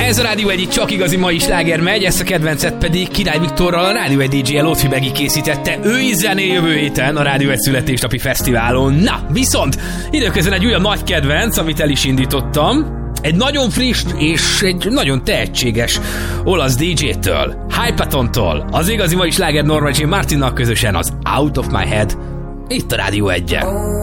Ez a Rádió 1 csak igazi mai sláger megy, ezt a kedvencet pedig Király Viktorral, a Rádió 1 DJ-je Lotfi Begi készítette. Ő is zenél jövő héten a Rádió 1 születésnapi fesztiválon. Na, viszont időközben egy olyan nagy kedvenc, amit el is indítottam. Egy nagyon friss és egy nagyon tehetséges olasz DJ-től, Hypatontól, az igazi mai sláger Norma Jean Martinnal közösen az Out of My Head, itt a Rádió 1-en.